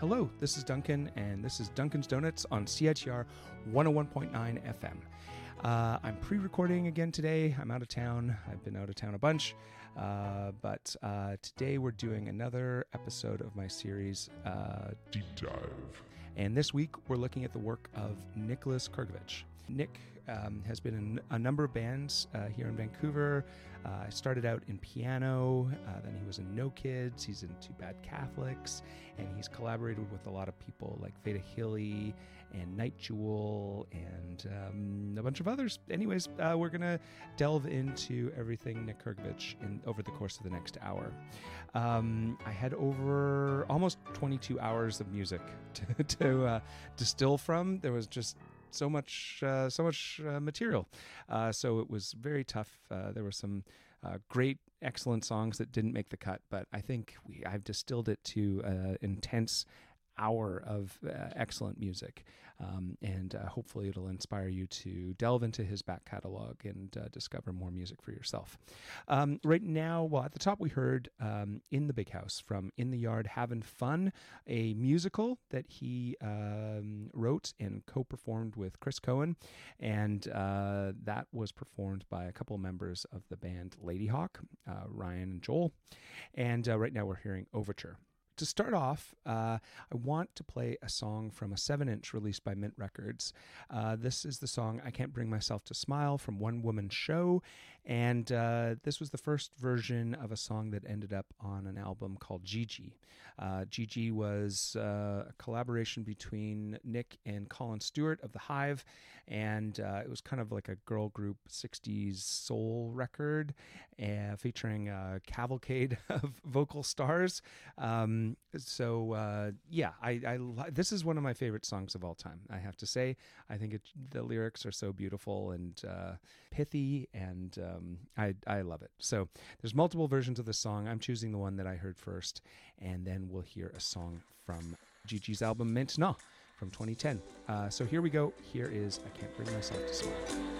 Hello, this is Duncan, and this is Duncan's Donuts on CITR 101.9 FM. I'm pre-recording again today. I'm out of town. I've been out of town a bunch, but today we're doing another episode of my series, Deep Dive. And this week we're looking at the work of Nicholas Krgovich. Nick has been in a number of bands here in Vancouver. Started out in piano, then he was in No Kids, he's in Too Bad Catholics, and he's collaborated with a lot of people like Veda Hilly and Night Jewel and a bunch of others. Anyways, we're going to delve into everything Nick Krgovich over the course of the next hour. I had over almost 22 hours of music to distill from. There was just so much material, so it was very tough. There were some great, excellent songs that didn't make the cut, but I think I've distilled it to an intense hour of excellent music, and hopefully it'll inspire you to delve into his back catalog and discover more music for yourself. Right now, well, at the top we heard In the Big House from In the Yard Havin' Fun, a musical that he wrote and co-performed with Chris Cohen, and that was performed by a couple of members of the band Ladyhawk, Ryan and Joel, and right now we're hearing Overture. To start off, I want to play a song from a 7-inch released by Mint Records. This is the song I Can't Bring Myself to Smile from One Woman Show, and this was the first version of a song that ended up on an album called Gigi. Gigi was a collaboration between Nick and Colin Stewart of The Hive, and it was kind of like a girl group 60s soul record featuring a cavalcade of vocal stars. This is one of my favorite songs of all time, I have to say. I think the lyrics are so beautiful and pithy, and I love it. So there's multiple versions of the song. I'm choosing the one that I heard first, and then we'll hear a song from Gigi's album Maintenant from 2010. So here we go. Here is I Can't Bring Myself to Smile.